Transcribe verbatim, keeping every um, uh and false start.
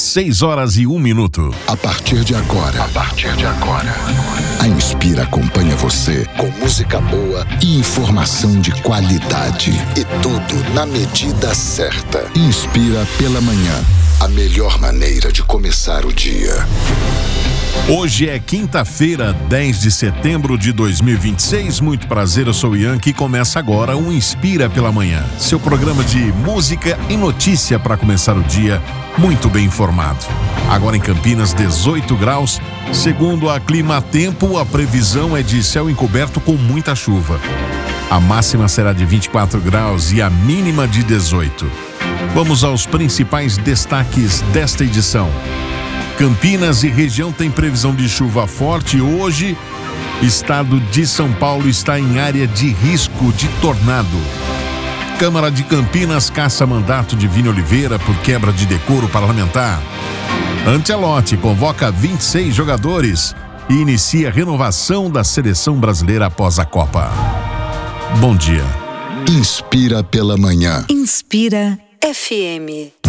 seis horas e um minuto. A partir de agora, a partir de agora, a Inspira acompanha você com música boa e informação de qualidade. E tudo na medida certa. Inspira pela manhã, a melhor maneira de começar o dia. Hoje é quinta-feira, dez de setembro de dois mil e vinte e seis. Muito prazer, eu sou o Ian, que começa agora o Inspira pela Manhã. Seu programa de música e notícia para começar o dia muito bem informado. Agora em Campinas, dezoito graus. Segundo a Climatempo, a previsão é de céu encoberto com muita chuva. A máxima será de vinte e quatro graus e a mínima de dezoito. Vamos aos principais destaques desta edição. Campinas e região tem previsão de chuva forte hoje. Estado de São Paulo está em área de risco de tornado. Câmara de Campinas caça mandato de Vini Oliveira por quebra de decoro parlamentar. Ancelotti convoca vinte e seis jogadores e inicia renovação da seleção brasileira após a Copa. Bom dia. Inspira pela manhã. Inspira F M.